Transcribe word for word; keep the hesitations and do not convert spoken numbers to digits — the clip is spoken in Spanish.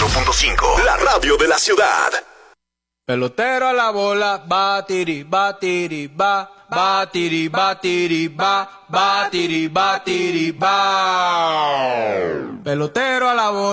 cuatro punto cinco, la radio de la ciudad. Pelotero a la bola, batiri, batiri, ba, batiri, batiri, ba, batiri, batiri, ba. Pelotero a la bola.